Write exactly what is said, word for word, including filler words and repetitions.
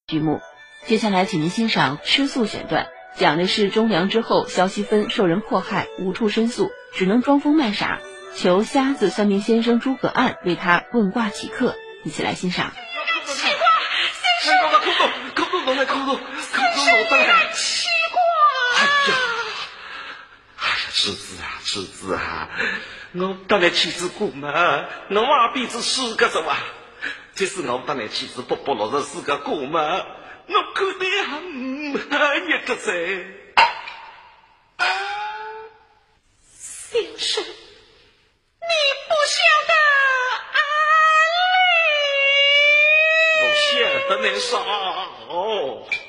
剧目。接下来请您欣赏吃素选段，讲的是忠良之后萧锡芬受人迫害，无处申诉，只能装疯卖傻，求瞎子算命先生诸葛暗为他问卦起课。一起来欣赏。 起卦先生， 空洞空洞洞来空洞空洞洞当然起卦。 哎呀，哎呀，侄子啊侄子啊，我当然妻子过嘛，我话辈子是个什么？这是我当然妻子不不落实是个过嘛，我看得很一个噻。 先生，你不晓得安利？ 我晓得那啥哦。